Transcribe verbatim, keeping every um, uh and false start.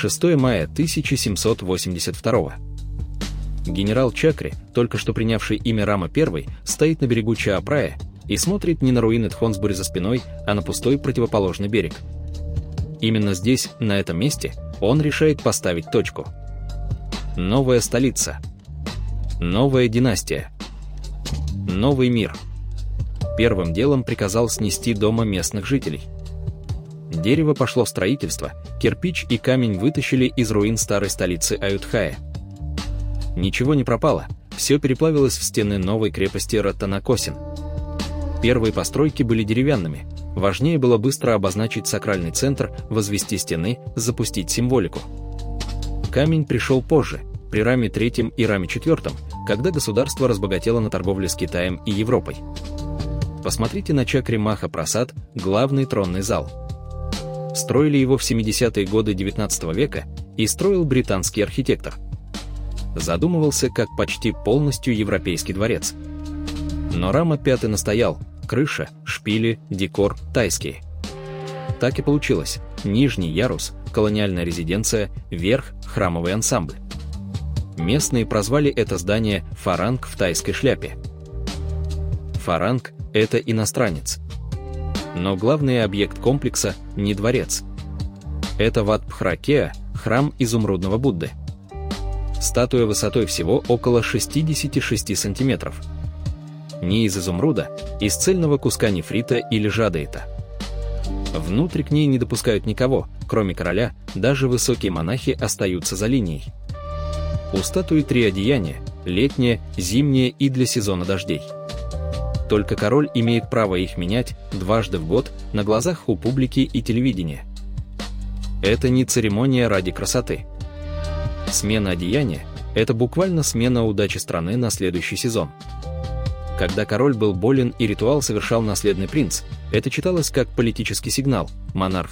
шестое мая тысяча семьсот восемьдесят второго. Генерал Чакри, только что принявший имя Рама I, стоит на берегу Чаапрая и смотрит не на руины Тхонсбури за спиной, а на пустой противоположный берег. Именно здесь, на этом месте, он решает поставить точку. Новая столица. Новая династия. Новый мир. Первым делом приказал снести дома местных жителей. Дерево пошло в строительство, кирпич и камень вытащили из руин старой столицы Аюдхая. Ничего не пропало, все переплавилось в стены новой крепости Раттанакосин. Первые постройки были деревянными, важнее было быстро обозначить сакральный центр, возвести стены, запустить символику. Камень пришел позже, при Раме третьем и Раме четвёртом, когда государство разбогатело на торговле с Китаем и Европой. Посмотрите на Чакри Маха Прасад, главный тронный зал. Строили его в семидесятые годы девятнадцатого века и строил британский архитектор. Задумывался как почти полностью европейский дворец. Но Рама пятый настоял: крыша, шпили, декор тайские. Так и получилось: нижний ярус – колониальная резиденция, верх – храмовый ансамбль. Местные прозвали это здание «Фаранг в тайской шляпе». Фаранг – это иностранец. Но главный объект комплекса – не дворец. Это Ват Пхра-Кеа, храм изумрудного Будды. Статуя высотой всего около шестидесяти шести сантиметров. Не из изумруда, из цельного куска нефрита или жадеита. Внутрь к ней не допускают никого, кроме короля, даже высокие монахи остаются за линией. У статуи три одеяния – летнее, зимнее и для сезона дождей. Только король имеет право их менять дважды в год на глазах у публики и телевидения. Это не церемония ради красоты. Смена одеяния – это буквально смена удачи страны на следующий сезон. Когда король был болен и ритуал совершал наследный принц, это читалось как политический сигнал: монарх